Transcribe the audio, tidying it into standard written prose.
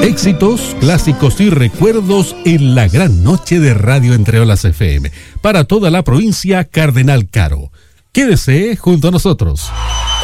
Éxitos, clásicos y recuerdos en la gran noche de Radio Entre Olas FM. Para toda la provincia Cardenal Caro. Quédese junto a nosotros.